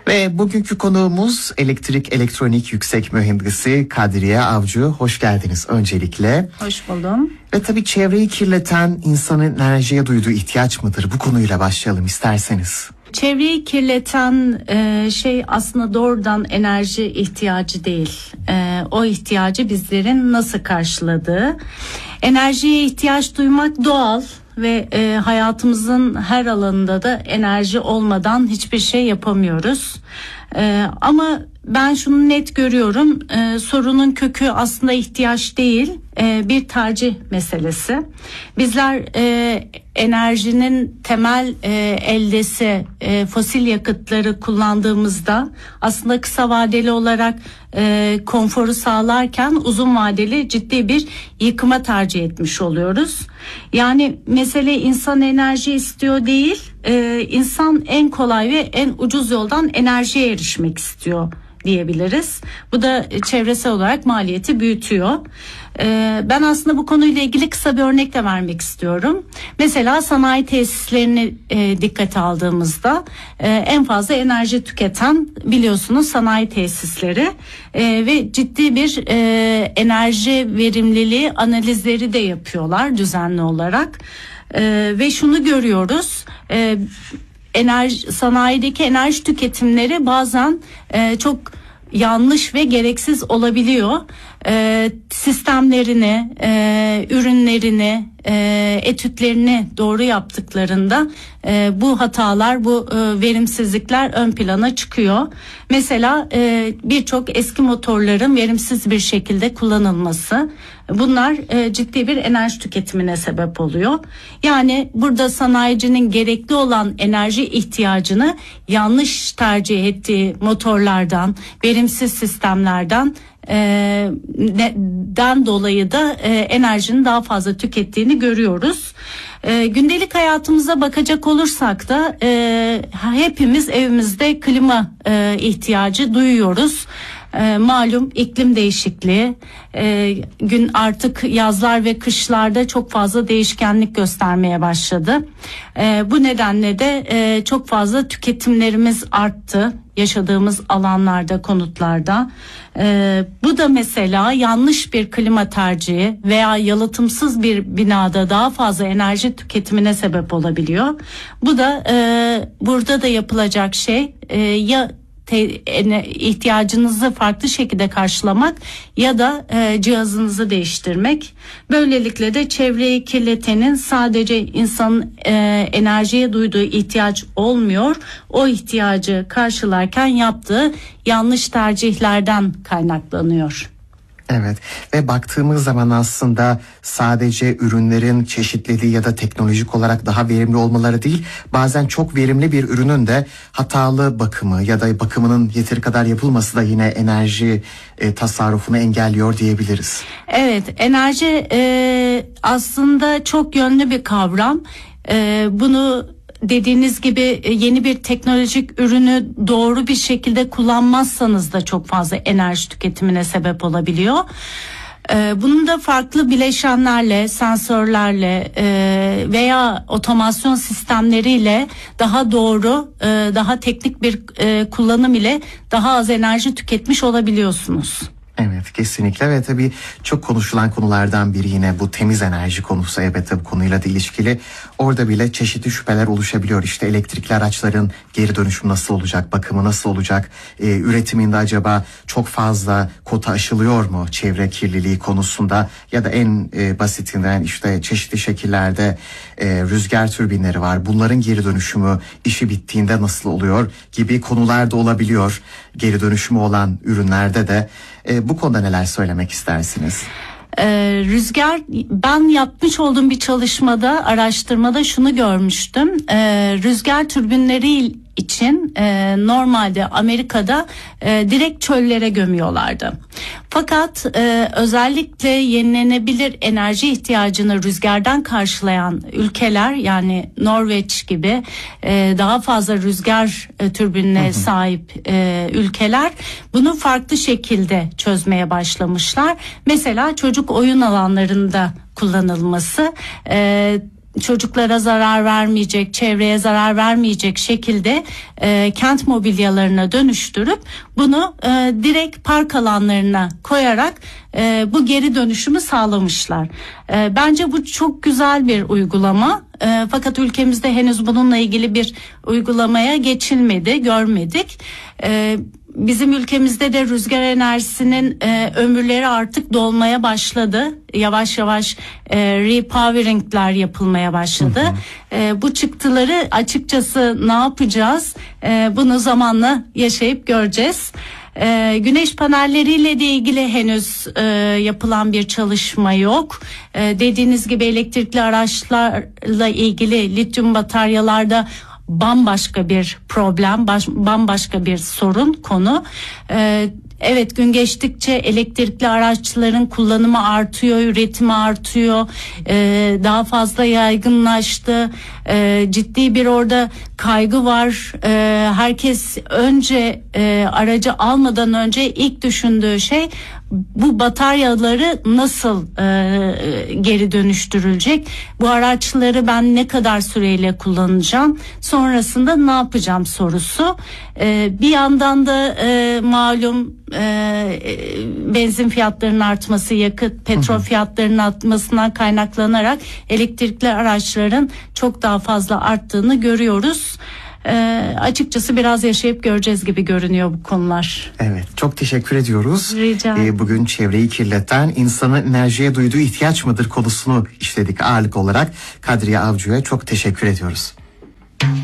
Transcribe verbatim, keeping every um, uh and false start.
Ve bugünkü konuğumuz elektrik elektronik yüksek mühendisi Kadriye Avcı. Hoş geldiniz öncelikle. Hoş buldum. Ve tabii çevreyi kirleten insanın enerjiye duyduğu ihtiyaç mıdır? Bu konuyla başlayalım isterseniz. Çevreyi kirleten e, şey aslında doğrudan enerji ihtiyacı değil. E, o ihtiyacı bizlerin nasıl karşıladığı. Enerjiye ihtiyaç duymak doğal ve e, hayatımızın her alanında da enerji olmadan hiçbir şey yapamıyoruz. E, ama ben şunu net görüyorum, e, sorunun kökü aslında ihtiyaç değil, e, bir tercih meselesi. Bizler e, enerjinin temel e, eldesi e, fosil yakıtları kullandığımızda aslında kısa vadeli olarak e, konforu sağlarken uzun vadeli ciddi bir yıkıma tercih etmiş oluyoruz. Yani mesele insan enerji istiyor değil, e, insan en kolay ve en ucuz yoldan enerjiye erişmek istiyor diyebiliriz. Bu da çevresel olarak maliyeti büyütüyor. Ee, ben aslında bu konuyla ilgili kısa bir örnek de vermek istiyorum. Mesela sanayi tesislerini e, dikkate aldığımızda e, en fazla enerji tüketen biliyorsunuz sanayi tesisleri e, ve ciddi bir e, enerji verimliliği analizleri de yapıyorlar düzenli olarak e, ve şunu görüyoruz. E, Enerji, sanayideki enerji tüketimleri bazen e, çok yanlış ve gereksiz olabiliyor. E, sistemlerini, e, ürünlerini, e, etütlerini doğru yaptıklarında e, bu hatalar, bu e, verimsizlikler ön plana çıkıyor. Mesela e, birçok eski motorların verimsiz bir şekilde kullanılması, bunlar e, ciddi bir enerji tüketimine sebep oluyor. Yani burada sanayicinin gerekli olan enerji ihtiyacını yanlış tercih ettiği motorlardan, verimsiz sistemlerden e, den dolayı da e, enerjinin daha fazla tükettiğini görüyoruz. E, gündelik hayatımıza bakacak olursak da e, hepimiz evimizde klima e, ihtiyacı duyuyoruz. E, malum iklim değişikliği, e, gün artık yazlar ve kışlarda çok fazla değişkenlik göstermeye başladı. E, bu nedenle de e, çok fazla tüketimlerimiz arttı yaşadığımız alanlarda, konutlarda. E, bu da mesela yanlış bir klima tercihi veya yalıtımsız bir binada daha fazla enerji tüketimine sebep olabiliyor. Bu da e, burada da yapılacak şey e, ya ihtiyacınızı farklı şekilde karşılamak ya da e, cihazınızı değiştirmek. Böylelikle de çevreyi kirletenin sadece insanın e, enerjiye duyduğu ihtiyaç olmuyor. O ihtiyacı karşılarken yaptığı yanlış tercihlerden kaynaklanıyor. Evet, ve baktığımız zaman aslında sadece ürünlerin çeşitliliği ya da teknolojik olarak daha verimli olmaları değil, bazen çok verimli bir ürünün de hatalı bakımı ya da bakımının yeteri kadar yapılması da yine enerji e, tasarrufunu engelliyor diyebiliriz. Evet, enerji e, aslında çok yönlü bir kavram. E, bunu dediğiniz gibi yeni bir teknolojik ürünü doğru bir şekilde kullanmazsanız da çok fazla enerji tüketimine sebep olabiliyor. Bunun da farklı bileşenlerle, sensörlerle veya otomasyon sistemleriyle daha doğru, daha teknik bir kullanım ile daha az enerji tüketmiş olabiliyorsunuz. Evet, kesinlikle ve tabii çok konuşulan konulardan biri yine bu temiz enerji konusu, elbette bu konuyla da ilişkili. Orada bile çeşitli şüpheler oluşabiliyor. İşte elektrikli araçların geri dönüşümü nasıl olacak, bakımı nasıl olacak, ee, üretiminde acaba çok fazla kota aşılıyor mu çevre kirliliği konusunda, ya da en e, basitinden işte çeşitli şekillerde e, rüzgar türbinleri var. Bunların geri dönüşümü işi bittiğinde nasıl oluyor gibi konular da olabiliyor. Geri dönüşümü olan ürünlerde de. E, bu konuda neler söylemek istersiniz? Ee, rüzgar, ben yapmış olduğum bir çalışmada, araştırmada şunu görmüştüm. Ee, rüzgar türbinleri için e, normalde Amerika'da e, direkt çöllere gömüyorlardı. Fakat e, özellikle yenilenebilir enerji ihtiyacını rüzgardan karşılayan ülkeler, yani Norveç gibi e, daha fazla rüzgar e, türbinine hı hı. sahip e, ülkeler bunu farklı şekilde çözmeye başlamışlar. Mesela çocuk oyun alanlarında kullanılması, e, çocuklara zarar vermeyecek, çevreye zarar vermeyecek şekilde e, kent mobilyalarına dönüştürüp bunu e, direkt park alanlarına koyarak e, bu geri dönüşümü sağlamışlar. E, bence bu çok güzel bir uygulama. E, fakat ülkemizde henüz bununla ilgili bir uygulamaya geçilmedi, görmedik. E, Bizim ülkemizde de rüzgar enerjisinin e, ömürleri artık dolmaya başladı. Yavaş yavaş e, repoweringler yapılmaya başladı. Hı hı. E, bu çıktıları açıkçası ne yapacağız? E, bunu zamanla yaşayıp göreceğiz. Ee, güneş panelleriyle de ilgili henüz e, yapılan bir çalışma yok. E, dediğiniz gibi elektrikli araçlarla ilgili lityum bataryalarda bambaşka bir problem, baş, bambaşka bir sorun konu. Ee, evet, gün geçtikçe elektrikli araçların kullanımı artıyor, üretimi artıyor, ee, daha fazla yaygınlaştı. Ee, ciddi bir orada kaygı var. Ee, herkes önce e, aracı almadan önce ilk düşündüğü şey bu bataryaları nasıl e, geri dönüştürülecek? Bu araçları ben ne kadar süreyle kullanacağım? Sonrasında ne yapacağım sorusu. E, bir yandan da e, malum e, benzin fiyatlarının artması, yakıt, petrol fiyatlarının artmasından kaynaklanarak elektrikli araçların çok daha fazla arttığını görüyoruz. Ee, açıkçası biraz yaşayıp göreceğiz gibi görünüyor bu konular. Evet, çok teşekkür ediyoruz. Rica ederim. Ee, bugün çevreyi kirleten insanın enerjiye duyduğu ihtiyaç mıdır konusunu işledik ağırlık olarak. Kadriye Avcı'ya çok teşekkür ediyoruz.